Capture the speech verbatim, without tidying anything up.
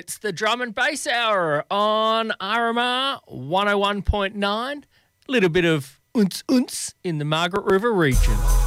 It's the Drum and Bass Hour on R M R one oh one point nine. A little bit of unce unce in the Margaret River region.